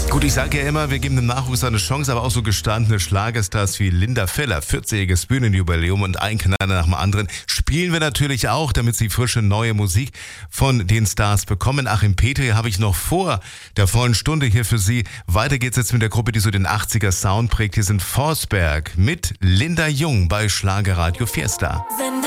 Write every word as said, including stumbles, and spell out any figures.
Gut, ich sage ja immer, wir geben dem Nachwuchs eine Chance, aber auch so gestandene Schlagerstars wie Linda Feller, vierzigjähriges Bühnenjubiläum und ein Knaller nach dem anderen, spielen wir natürlich auch, damit sie frische neue Musik von den Stars bekommen. Achim Petri habe ich noch vor der vollen Stunde hier für Sie. Weiter geht's jetzt mit der Gruppe, die so den achtziger Sound prägt. Hier sind Forsberg mit Linda Jung bei Schlagerradio Fiesta. Wenn